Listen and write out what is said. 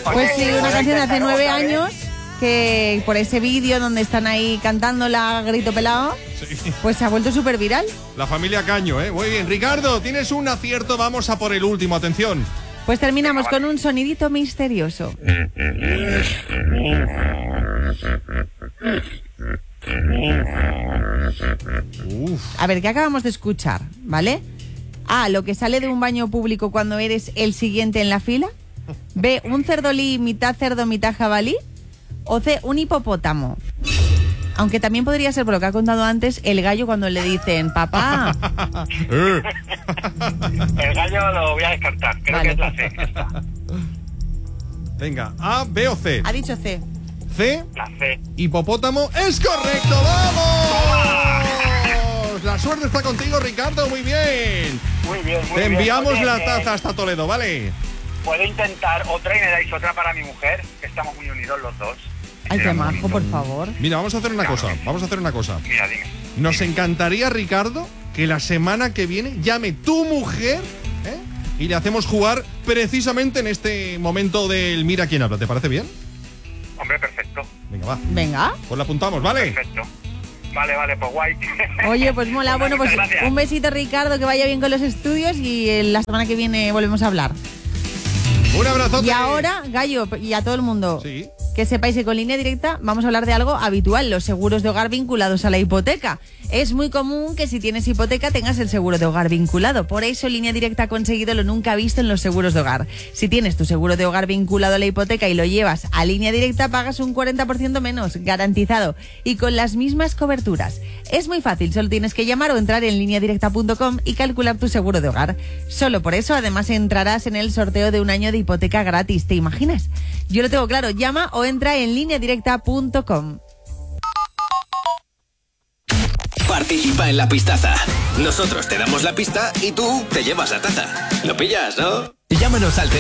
Pues sí, una canción de hace 9 años que por ese vídeo donde están ahí cantándola a grito pelado, Sí. pues se ha vuelto súper viral. La familia Caño, ¿eh? Muy bien. Ricardo, tienes un acierto. Vamos a por el último. Atención. Pues terminamos con un sonidito misterioso. Uf. A ver, ¿qué acabamos de escuchar? ¿Vale? A, lo que sale de un baño público cuando eres el siguiente en la fila. B, un cerdolí mitad cerdo, mitad jabalí. O C, un hipopótamo. Aunque también podría ser, por lo que ha contado antes, el gallo cuando le dicen, papá. Eh. El gallo lo voy a descartar. Creo Vale. que es la C. Esta. Venga, A, B o C. Ha dicho C. C, La C. hipopótamo. ¡Es correcto! ¡Vamos! La suerte está contigo, Ricardo. Muy bien. Muy bien, muy Te bien. enviamos Oye, la taza hasta Toledo, ¿vale? Puedo intentar otra y me dais otra para mi mujer, que estamos muy unidos los dos. Ay, qué Será majo, bonito. por favor. Mira, vamos a hacer una cosa. Vamos a hacer una cosa. Mira, dime. Nos encantaría, Ricardo, que la semana que viene llame tu mujer, ¿eh? Y le hacemos jugar precisamente en este momento del Mira quién habla. ¿Te parece bien? Hombre, perfecto. Venga, va. Venga. Pues la apuntamos, ¿vale? Perfecto. Vale, pues guay. Oye, pues mola. Bueno, pues Muchas gracias. un besito, Ricardo, que vaya bien con los estudios y la semana que viene volvemos a hablar. Un abrazote. Y ahora, Gallo, y a todo el mundo, Sí. que sepáis que con Línea Directa vamos a hablar de algo habitual, los seguros de hogar vinculados a la hipoteca. Es muy común que si tienes hipoteca tengas el seguro de hogar vinculado. Por eso Línea Directa ha conseguido lo nunca visto en los seguros de hogar. Si tienes tu seguro de hogar vinculado a la hipoteca y lo llevas a Línea Directa, pagas un 40% menos, garantizado, y con las mismas coberturas. Es muy fácil, solo tienes que llamar o entrar en lineadirecta.com y calcular tu seguro de hogar. Solo por eso, además, entrarás en el sorteo de un año de hipoteca gratis. ¿Te imaginas? Yo lo tengo claro. Llama o entra en lineadirecta.com. Participa en la pistaza. Nosotros te damos la pista y tú te llevas la taza. ¿Lo pillas, no? Llámanos al teléfono